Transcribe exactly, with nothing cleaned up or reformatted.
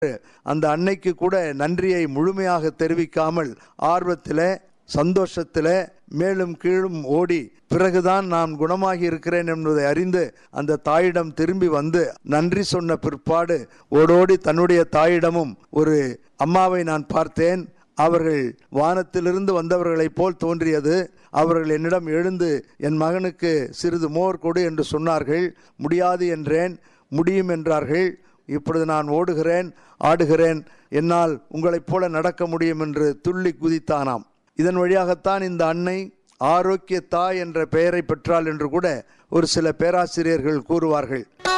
அந்த அன்னைக்கு கூட நன்றியை முழுமையாக தெரிவிக்காமல் ஆர்வத்தில் சந்தோஷத்தில் மேலும் கீழும் ஓடி பிறகுதான் நான் குணமாகி இருக்கிறேன் என்பதை அறிந்து அந்த தாயிடம் திரும்பி வந்து நன்றி சொன்ன பிற்பாடு ஓடோடி தன்னுடைய தாயிடமும் ஒரு அம்மாவை நான் பார்த்தேன். அவர்கள் வானத்திலிருந்து வந்தவர்களைப் போல் தோன்றியது. அவர்கள் என்னிடம் எழுந்து என் மகனுக்கு சிறிது மோர் கொடு என்று சொன்னார்கள். முடியாது என்றேன். முடியும் என்றார்கள். இப்பொழுது நான் ஓடுகிறேன், ஆடுகிறேன், என்னால் உங்களைப் போல நடக்க முடியும் என்று துள்ளி குதித்தானாம். இதன் வழியாகத்தான் இந்த அன்னை ஆரோக்கிய தாய் என்ற பெயரை பெற்றாள் என்று கூட ஒரு சில பேராசிரியர்கள் கூறுவார்கள்.